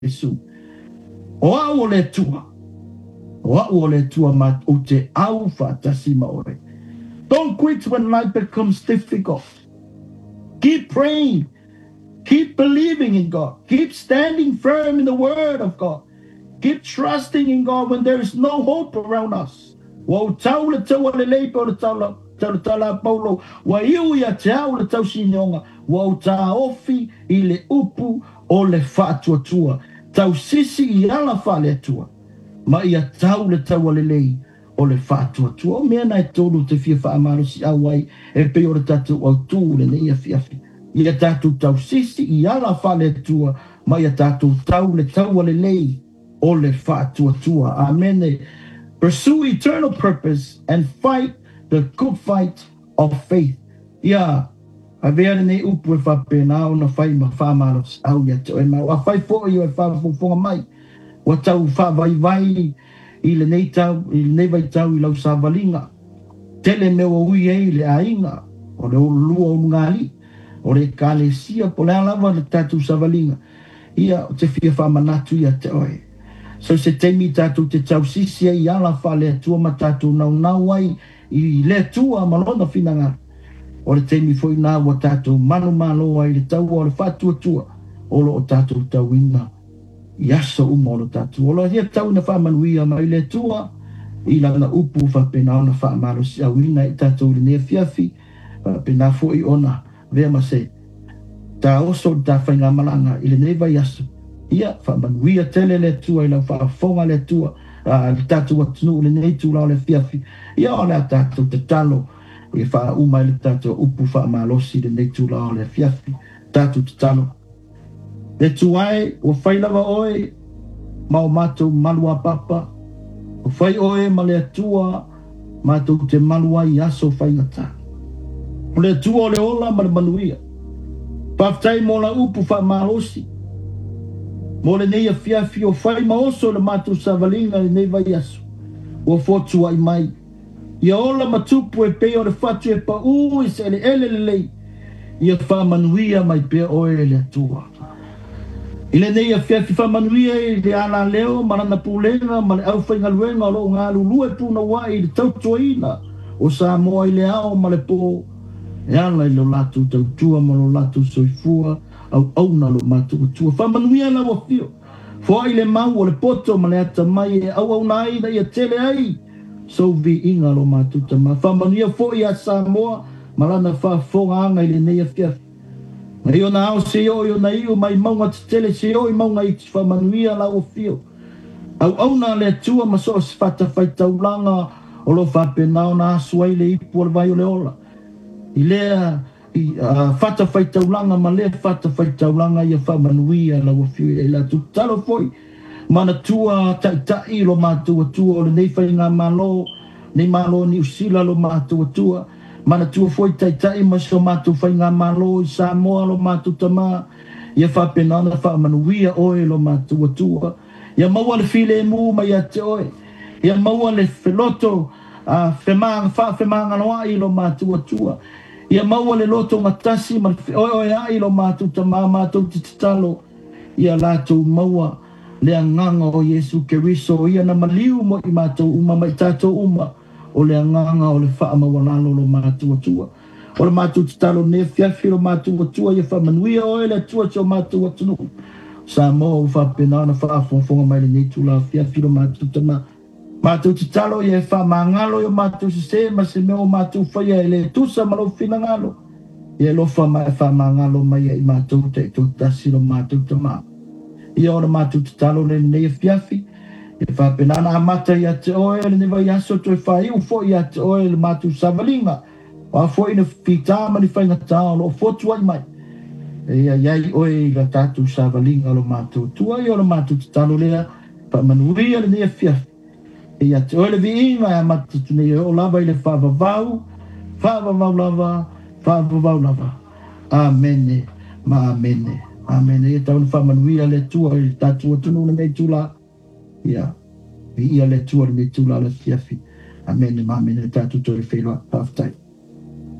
Yesu. O au le tua. O au le tua ma o te au fatasi maore. Don't quit when life becomes difficult. Keep praying. Keep believing in God. Keep standing firm in the word of God. Keep trusting in God when there is no hope around us. Wa tau le tau le leipo le tau la paulo. Wa iu ia tau le tau sinionga. Wa ta ofi i le upu o le fatuatua. Tau sisi i ala fa le atua. Ma ia tau le tau le lei o le fatuatua. O mea nai tolu te fia wha amaro si awai e pe o le tatu au tū le nei a fiafi. Ia tatu tau sisi i ala fa le atua. Ma ia tatu tau le tau le lei o le fatuatua. Amen. Pursue eternal purpose and fight the good fight of faith. Ia, a vea nei upu e whapena o na whai ma whamaro au ia te oema. A whai fo i o e whafonga mai. Wa tau whawai i le nei tau, i le nei vai tau i lau savalinga. Tele me o ui e le ainga, o le lua o ngali, o le kalesia, po le alawa le tatu savalinga. Ia, o te fia whamanatu ia te oe. So se teimi tatu te tau sisia i ala wha le atua ma tatu nau ai i le atua malona finanga. O le teimi foi nā wa tatu manu malo ai le tau o le whatua tua o lo o tatu tau ina. Iaso uma o lo tatu. O lo hia tau na whamanuia ma i le atua i la na upu whapena o na whamaro si au ina i tatu le nea fiafi. Pena fo i ona vea ma se. Ta oso ta whainga malanga i le neva iaso. Ia, whamanuia tele le tua, i lau whaafonga le tua, le tatu atunu le neitu lau le fiafi. Ia o le tatu te talo, i wha umai le tatu upu wha malosi le neitu lau le fiafi. Tatu te talo. Le tuai, o whailawa oe, mau mātou malua papa. O whai oe ma le atua, mātou te malua i aso whaingata. O le atua o le ola ma le manuia. Paftai mo la upu wha malosi. Mo le nei a fiafi o whai maoso le mātou savalinga le nei vai aso. O fotu ai mai. Ia ola matupu e peo le fatu e pa ui se ele le lei. Ia whamanuia mai peo oe le atua. I le nei a fiafi whamanuia i le ala leo, marana pūlenga, ma le au whainga luenga o lo ngā lulue pūna wai i le tautuaina. O sa moa i le ao ma le pō. E ala i lo latu tautua ma lo latu soifua. Au na lo mātua tua. Whamanuia la wa fio. Fua i le mau o le poto ma le ata mai e au na ai na ia tele ai. So vi inga lo mātuta ma. Whamanuia fo i a Samoa ma lana whafonga anga i le neia fiafi. Ma i o na ao se o na i o mai maunga te tele se o i maunga i whamanuia la wa fio. Au na le atua ma so se whata whaitaulanga o lo whapenao na asuai le ipu o le vai o le ola. I lea fata faitaulanga ma le fata faitaulanga ia whamanuia la wafio e la tu talo foi mana tua tai lo mātua tua o le nei whainga malo nei malo ni usila lo mātua tua mana tua foi tai ma so mātua whainga malo i Samoa lo mātua tama ia whapenana whamanuia oe lo mātua tua ia maua le file mu ma ia te oe ia maua le feloto whemanga noa i lo mātua tua ia maua le loto matasi ma oe ai lo mātou tama mātou titalo ia lātou maua le anganga o Yesu Keriso ia na maliu mo i mātou uma mai tātou uma o le anganga o le wha mawalalo lo mātou atua o le mātou titalo ne fiafi lo mātou atua ia whamanuia oe le atua tio mātou atunu sa moa u whapena na whaafonga mai le netu la fiafi lo mātou tama mātou te talo i e whamangalo i o mātou se ma se meo mātou whaia e le tusa ma lo whinangalo. I e lo whamangalo mai i mātou te tasi lo mātou te mā. I ora mātou te talo le nei fiafi. I whapenana amata i a te oe le newa i aso to e whai ufo i a te oe le mātou savalinga. Wa fo i na whitama ni whaingatao lo fotu ai mai. E a iai oe i la tātou savalinga lo mātou tua i ora mātou te talo lea pa manuia le nei fiafi. Ia te oele vi inga e matatu nei o lava i le whavavau lava. Amene, ma amene. Amene, ia tauna whamanuia le tua i tatu atunu na mei tula. Ia, vi ia le tua le mei tula le fiafi. Amene, ma amene, tatu tore whelua, paftai.